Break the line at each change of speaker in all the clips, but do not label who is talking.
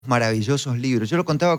Maravillosos libros. Yo lo contaba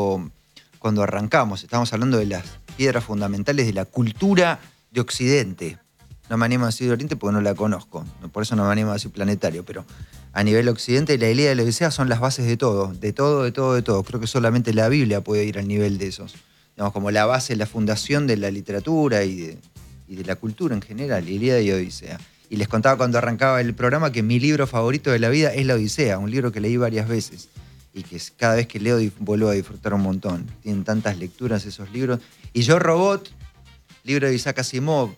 cuando arrancamos, estábamos hablando de las piedras fundamentales de la cultura de Occidente. No me animo a decir de Oriente porque no la conozco, por eso no me animo a decir planetario, pero a nivel Occidente la Ilíada y la Odisea son las bases de todo, de todo, de todo, de todo. Creo que solamente la Biblia puede ir al nivel de esos. Digamos, como la base, la fundación de la literatura y de la cultura en general, Ilíada y Odisea. Y les contaba cuando arrancaba el programa que mi libro favorito de la vida es La Odisea, un libro que leí varias veces y que cada vez que leo vuelvo a disfrutar un montón. Tienen tantas lecturas esos libros. Y Yo Robot, libro de Isaac Asimov.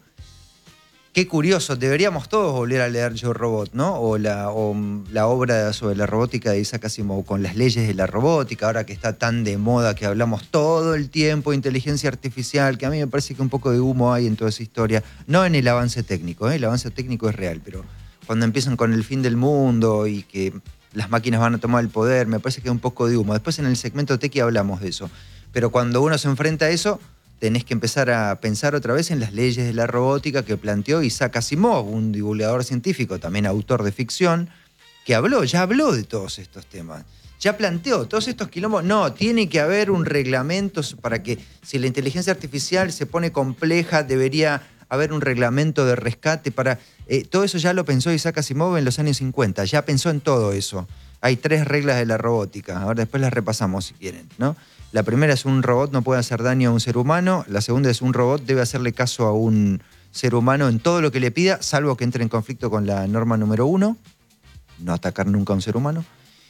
Qué curioso, deberíamos todos volver a leer Yo Robot, ¿no? O la obra sobre la robótica de Isaac Asimov, con las leyes de la robótica, ahora que está tan de moda que hablamos todo el tiempo de inteligencia artificial, que a mí me parece que un poco de humo hay en toda esa historia. No en el avance técnico, ¿eh? El avance técnico es real, pero cuando empiezan con el fin del mundo y que las máquinas van a tomar el poder, me parece que es un poco de humo. Después en el segmento Tequi hablamos de eso. Pero cuando uno se enfrenta a eso, tenés que empezar a pensar otra vez en las leyes de la robótica que planteó Isaac Asimov, un divulgador científico, también autor de ficción, que ya habló de todos estos temas. Ya planteó todos estos quilombos. No, tiene que haber un reglamento para que, si la inteligencia artificial se pone compleja, debería haber un reglamento de rescate para... todo eso ya lo pensó Isaac Asimov en los años 50, ya pensó en todo eso. Hay 3 reglas de la robótica, ahora después las repasamos si quieren, ¿no? La primera es un robot no puede hacer daño a un ser humano, la segunda es un robot debe hacerle caso a un ser humano en todo lo que le pida, salvo que entre en conflicto con la norma número 1, no atacar nunca a un ser humano.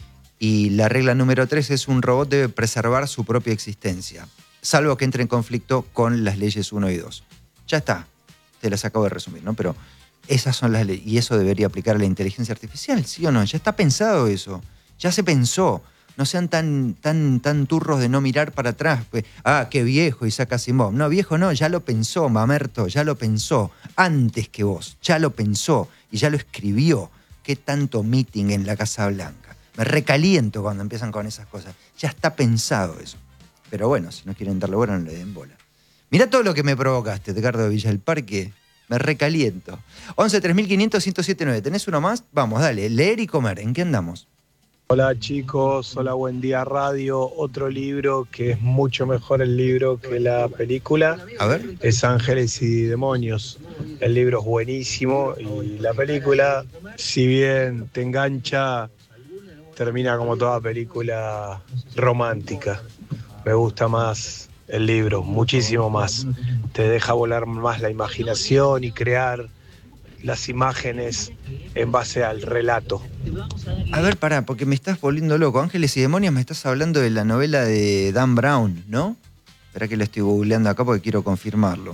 Y la regla número 3 es un robot debe preservar su propia existencia, salvo que entre en conflicto con las leyes 1 y 2. Ya está, te las acabo de resumir, ¿no? Pero esas son las leyes, y eso debería aplicar a la inteligencia artificial, ¿sí o no? Ya está pensado eso, ya se pensó. No sean tan turros de no mirar para atrás. Qué viejo Isaac Asimov. No, viejo no, ya lo pensó, mamerto, ya lo pensó. Antes que vos, ya lo pensó y ya lo escribió. Qué tanto meeting en la Casa Blanca. Me recaliento cuando empiezan con esas cosas. Ya está pensado eso. Pero bueno, si no quieren darle bola, no le den bola. Mirá todo lo que me provocaste, Edgardo de Villa del Parque. Me recaliento. 11 3500 1079. ¿Tenés uno más? Vamos, dale. Leer y comer. ¿En qué andamos?
Hola chicos, hola Buen Día Radio. Otro libro que es mucho mejor el libro que la película.
A ver.
Es Ángeles y Demonios. El libro es buenísimo y la película, si bien te engancha, termina como toda película romántica. Me gusta más el libro, muchísimo más. Te deja volar más la imaginación y crear las imágenes en base al relato.
A ver, pará, porque me estás volviendo loco. Ángeles y Demonios, me estás hablando de la novela de Dan Brown, ¿no? Esperá que lo estoy googleando acá porque quiero confirmarlo.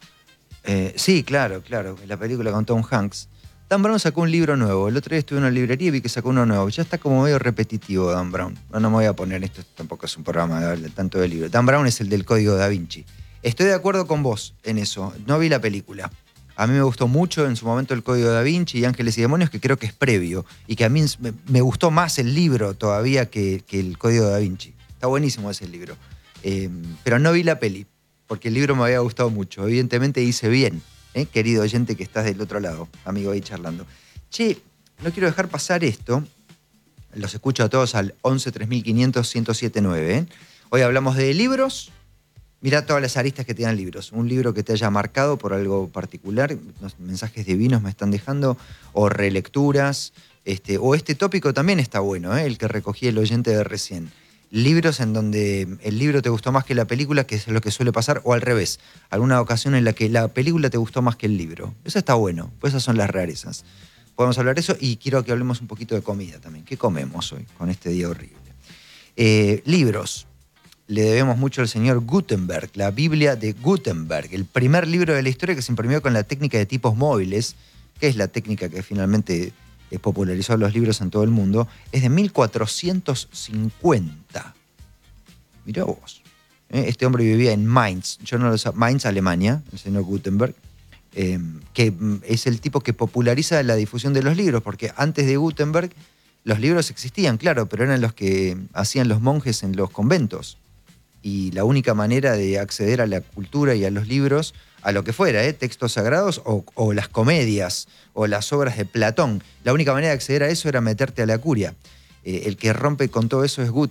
Sí, claro, la película con Tom Hanks. Dan Brown sacó un libro nuevo. El otro día estuve en una librería y vi que sacó uno nuevo. Ya está como medio repetitivo Dan Brown. No me voy a poner esto, tampoco es un programa de hablar tanto del libro. Dan Brown es el del Código Da Vinci. Estoy de acuerdo con vos en eso. No vi la película. A mí me gustó mucho en su momento el Código Da Vinci y Ángeles y Demonios, que creo que es previo. Y que a mí me gustó más el libro todavía que el Código Da Vinci. Está buenísimo ese libro. Pero no vi la peli, porque el libro me había gustado mucho. Evidentemente hice bien, querido oyente que estás del otro lado, amigo ahí charlando. Che, no quiero dejar pasar esto. Los escucho a todos al 11 3500 1079. Hoy hablamos de libros. Mirá todas las aristas que tienen libros. Un libro que te haya marcado por algo particular, los mensajes divinos me están dejando, o relecturas, o este tópico también está bueno, el que recogí el oyente de recién. Libros en donde el libro te gustó más que la película, que es lo que suele pasar, o al revés, alguna ocasión en la que la película te gustó más que el libro. Eso está bueno, pues esas son las rarezas. Podemos hablar de eso y quiero que hablemos un poquito de comida también. ¿Qué comemos hoy con este día horrible? Libros. Le debemos mucho al señor Gutenberg, la Biblia de Gutenberg, el primer libro de la historia que se imprimió con la técnica de tipos móviles, que es la técnica que finalmente popularizó los libros en todo el mundo, es de 1450. Mirá vos. Este hombre vivía en Mainz, yo no lo sé, Mainz, Alemania, el señor Gutenberg, que es el tipo que populariza la difusión de los libros, porque antes de Gutenberg los libros existían, claro, pero eran los que hacían los monjes en los conventos. Y la única manera de acceder a la cultura y a los libros, a lo que fuera, textos sagrados o las comedias o las obras de Platón, la única manera de acceder a eso era meterte a la curia. el que rompe con todo eso es Guti.